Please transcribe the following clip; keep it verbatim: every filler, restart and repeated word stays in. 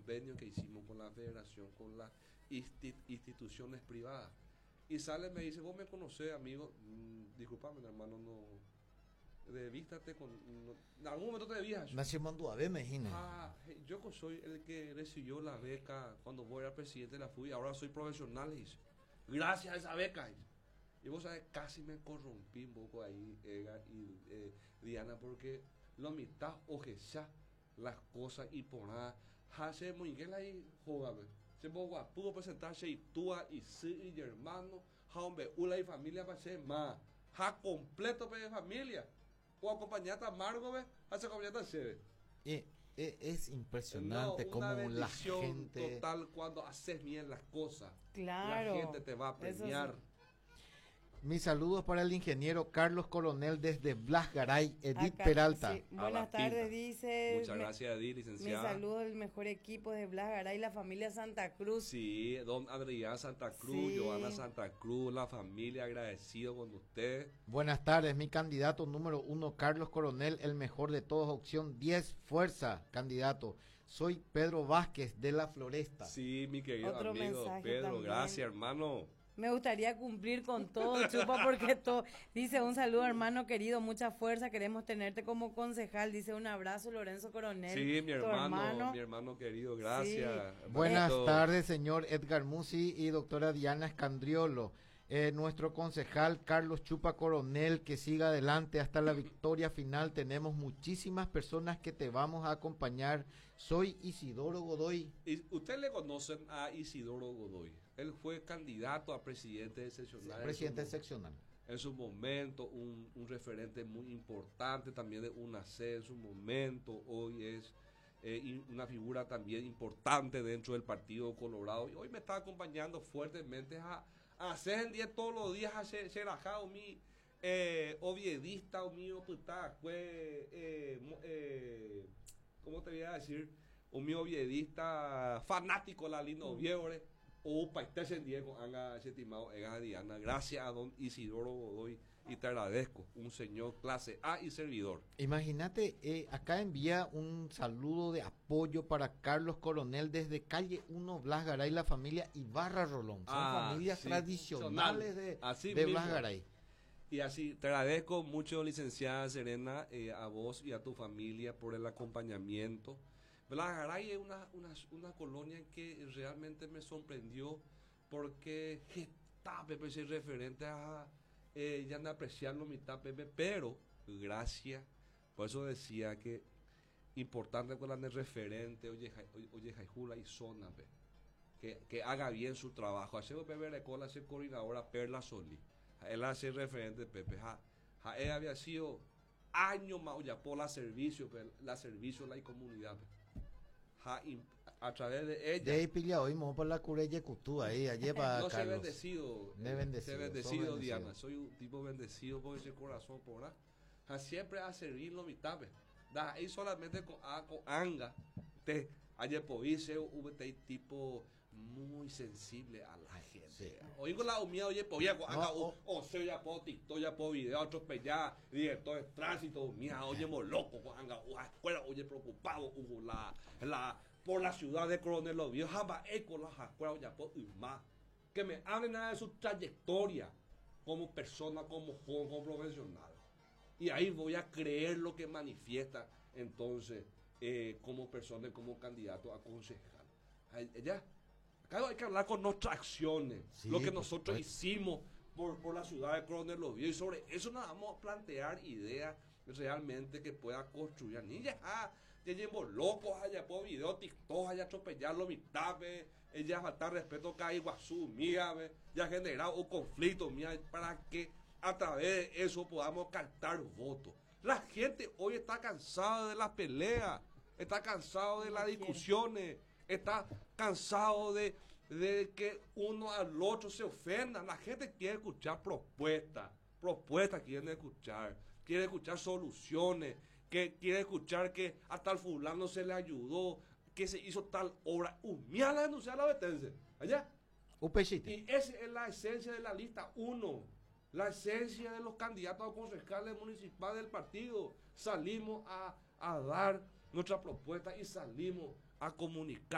convenio que hicimos con la federación, con las insti- instituciones privadas. Y sale y me dice, vos me conocés, amigo, mm, disculpame, hermano, no, de vístate con, no, en algún momento te debías. Nació Manduabe, me imagino. Ah, yo soy el que recibió la beca cuando vos eras presidente de la F U I, ahora soy profesional, dice. Gracias a esa beca, dice. Y vos sabés, casi me corrompí un poco ahí, Ega y eh, Diana, porque la mitad ojecha las cosas y por nada. Hace muy bien ahí, jógame. Se pudo presentarse y tú y sí y hermano, hombre, una y familia para ser más. Ja completo de familia. O acompañarte a Margo, ve, hace acompañarte a Sebe. Eh, eh, es impresionante no, cómo la bendición gente total cuando haces bien las cosas. Claro. La gente te va a premiar. Mis saludos para el ingeniero Carlos Coronel desde Blas Garay, Edith Acá, Peralta. Sí. Buenas tardes, dice. Muchas gracias, Edith, licenciada. Mi saludo del mejor equipo de Blas Garay, la familia Santa Cruz. Sí, don Adrián Santa Cruz, Sí. Joana Santa Cruz, la familia, agradecido con usted. Buenas tardes, mi candidato número uno, Carlos Coronel, el mejor de todos, opción diez, fuerza, candidato. Soy Pedro Vázquez de La Floresta. Sí, mi querido Otro amigo mensaje Pedro, también. gracias, hermano. Me gustaría cumplir con todo, Chupa, porque todo. Dice, un saludo, hermano querido, mucha fuerza, queremos tenerte como concejal. Dice, un abrazo, Lorenzo Coronel. Sí, mi tu hermano, mi hermano querido, gracias. Sí. Buenas hermanito. tardes, señor Edgar Musi y doctora Diana Escandriolo. Eh, nuestro concejal Carlos Chupa Coronel, que siga adelante hasta la victoria final. Tenemos muchísimas personas que te vamos a acompañar. Soy Isidoro Godoy. Y ustedes le conocen a Isidoro Godoy. Él fue candidato a presidente seccional. Presidente en su, seccional. En su momento, un, un referente muy importante también de U N A C en su momento. Hoy es eh, una figura también importante dentro del Partido Colorado. Y hoy me está acompañando fuertemente a hacer diez todos los días a ser, ser ajado mi eh, oviedista o mi oputá, pues, eh, eh, ¿cómo te voy a decir? O mi oviedista fanático de la linda Oviebre, o paitesen Diego, anga ese estimado Ega Diana. Gracias a don Isidoro Godoy y te agradezco, un señor clase A y servidor. Imagínate, eh, acá envía un saludo de apoyo para Carlos Coronel desde calle uno, Blas Garay, la familia Ibarra Rolón. Son Ah, familias sí, tradicionales de, así de mismo. Blas Garay. Y así, te agradezco mucho, licenciada Serena, eh, a vos y a tu familia por el acompañamiento. Blas Garay es una, una, una colonia que realmente me sorprendió porque Getafe, pues, es referente a, eh, ya anda apreciando mitad, Pepe, pero gracias, por eso decía que importante con el referente, oye, oye, oye, Jaijula y Zona, pe, que, que haga bien su trabajo. Hace Pepe Recola, hace coordinadora Perla Solí. Él hace referente, Pepe. Ja, ja, él había sido años más, ya por la servicio, pe, la servicio de la comunidad. Pe. Ja, y a través de ella. De ahí pilla hoy, por la curella Cutú, ahí, allí para no sé Carlos. bendecido. De bendecido. Sé bendecido, bendecido, Diana. Soy un tipo bendecido por ese corazón, por nada. Ja, siempre a servirlo mi tape. Da ahí solamente con, a, con anga. Te, ayer por irse, hubo este tipo muy sensible a la gente. Sí. Oigo la humildad, oye, podía No, haga o- o sea, ya por TikTok, ya por video, atropellar, director de tránsito, mía, oye, mo loco, anga, escuela, oye, preocupado, hubo la, la, por la ciudad de Coronel Oviedo, jamás eco la escuela, oye, por más, que me hablen nada de su trayectoria como persona, como joven, como profesional. Y ahí voy a creer lo que manifiesta entonces eh, como persona y como candidato a concejal. Ahí, ya. Acá hay que hablar con nuestras acciones, Sí, lo que por nosotros supuesto. hicimos por, por la ciudad de Coronel Oviedo, y sobre eso nos vamos a plantear ideas realmente que pueda construir. Ni ya, ah, ya llevo locos allá por video, TikTok, allá atropellarlo, mitad, ve, ella faltar respeto a Iguazú, mía, ve, ya generado un conflicto, mía, para que a través de eso podamos captar votos. La gente hoy está cansada de las peleas, está cansado de las discusiones, está cansado de, de que uno al otro se ofenda. La gente quiere escuchar propuestas, propuestas quieren escuchar, quiere escuchar soluciones, que quiere escuchar que a tal fulano se le ayudó, que se hizo tal obra. Humilla la denuncia a la vetense, allá. Upechite. Y esa es la esencia de la lista uno, la esencia de los candidatos a concejales municipales del partido. Salimos a, a dar nuestra propuesta y salimos a comunicar.